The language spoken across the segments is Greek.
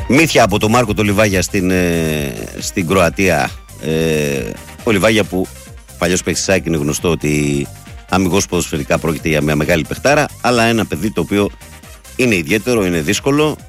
Μύθια από τον Μάρκο το Λιβάγια στην Κροατία. Ο Λιβάγια που παλιός παίκτης ΑΕΚ, είναι γνωστό ότι αμιγώς ποδοσφαιρικά πρόκειται για μια μεγάλη παιχτάρα, αλλά ένα παιδί το οποίο είναι ιδιαίτερο, είναι δύσκολο.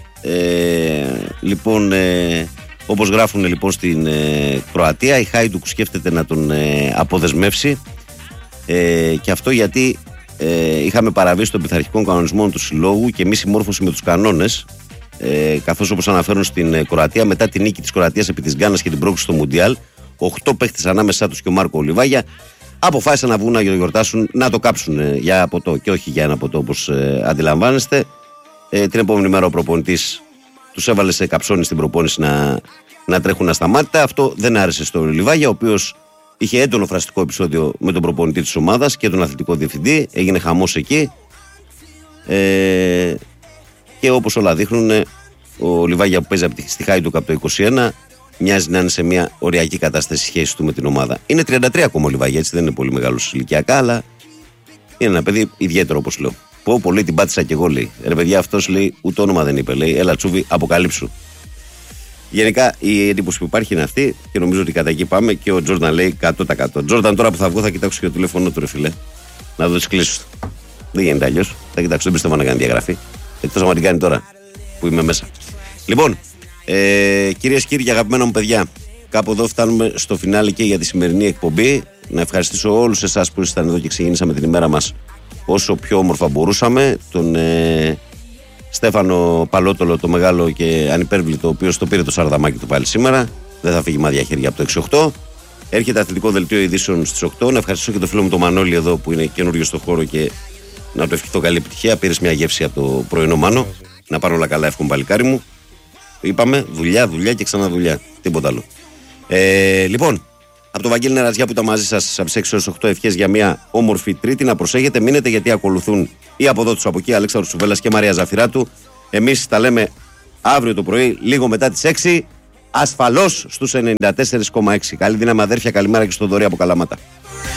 Λοιπόν, όπως γράφουν λοιπόν στην Κροατία, η Χάιντουκ σκέφτεται να τον αποδεσμεύσει, και αυτό γιατί είχαμε παραβίαση των πειθαρχικών κανονισμών του συλλόγου και μη συμμόρφωση με τους κανόνες, καθώς όπως αναφέρουν στην Κροατία, μετά την νίκη της Κροατίας επί της Γκάνας και την πρόκριση στο Μουντιάλ, 8 παίχτες ανάμεσά τους και ο Μάρκο Λιβάγια αποφάσισαν να βγουν να γιορτάσουν, να το κάψουν για ποτό και όχι για ένα ποτό, όπως αντιλαμβάνεστε. Την επόμενη μέρα ο προπονητής τους έβαλε σε καψόνι στην προπόνηση να τρέχουν ασταμάτητα. Αυτό δεν άρεσε στον Λιβάγια, ο οποίος είχε έντονο φραστικό επεισόδιο με τον προπονητή της ομάδας και τον αθλητικό διευθυντή. Έγινε χαμός εκεί. Και όπως όλα δείχνουν, ο Λιβάγια που παίζει στη Χάιντουκ από το 21 μοιάζει να είναι σε μια οριακή κατάσταση σχέση του με την ομάδα. Είναι 33 ακόμα ο Λιβάγια, έτσι δεν είναι πολύ μεγάλος ηλικιακά, αλλά είναι ένα παιδί ιδιαίτερο, όπως λέω. Πω πολύ την πάτησα κι εγώ, λέει. Ρε παιδιά, αυτός λέει ούτε όνομα δεν είπε, λέει. Έλα Τσούβι, αποκαλύψου. Γενικά η εντύπωση που υπάρχει είναι αυτή και νομίζω ότι κατά εκεί πάμε και ο Τζόρνταν λέει 100%. Τζόρνταν, τώρα που θα βγω θα κοιτάξω και το τηλέφωνο του, ρε φίλε. Να δω τις κλήσεις του. Δεν γίνεται αλλιώς. Θα κοιτάξω, δεν πιστεύω να κάνει διαγραφή. Εκτός άμα την κάνει τώρα που είμαι μέσα. Λοιπόν, κυρίες και κύριοι, αγαπημένα μου παιδιά, κάπου εδώ φτάνουμε στο φινάλι και για τη σημερινή εκπομπή. Να ευχαριστήσω όλους εσάς που ήσασταν εδώ και ξεκινήσαμε την ημέρα μας όσο πιο όμορφα μπορούσαμε. Τον Στέφανο Παλότολο, το μεγάλο και ανυπέρβλητο, ο οποίος το πήρε το σαρδαμάκι του πάλι σήμερα. Δεν θα φύγει μάδια χέρια από το 6-8. Έρχεται αθλητικό δελτίο ειδήσεων στις 8. Να ευχαριστήσω και το φίλο μου τον Μανώλη εδώ που είναι καινούριο στο χώρο και να του ευχηθώ καλή επιτυχία. Πήρες μια γεύση από το πρωινό Μάνο. Να πάρω όλα καλά, εύχομαι παλικάρι μου. Είπαμε δουλειά, δουλειά και ξανά δουλειά. Τίποτα άλλο. Λοιπόν, από τον Βαγγέλη Νεραζιά που ήταν μαζί σας από τις 6 έως 8, ευχές για μια όμορφη Τρίτη. Να προσέχετε, μείνετε γιατί ακολουθούν οι από εδώ τους από εκεί, Αλέξανδρος Σουβέλλας και Μαρία Ζαφυράτου. Εμείς τα λέμε αύριο το πρωί, λίγο μετά τις 6, ασφαλώς στους 94,6. Καλή δύναμη αδέρφια, καλημέρα και στον Δωρή από Καλαμάτα.